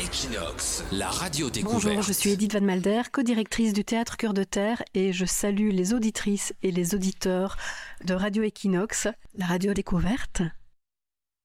Equinox, la radio découverte. Bonjour, je suis Edith Van Malder, co-directrice du Théâtre Cœur de Terre et je salue les auditrices et les auditeurs de Radio Equinox, la radio découverte.